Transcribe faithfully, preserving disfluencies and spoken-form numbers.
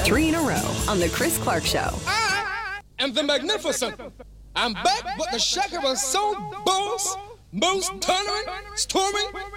Three in a row on The Chris Clark Show. I am the magnificent. I'm back, but the shaker was so boss, most thundering, storming,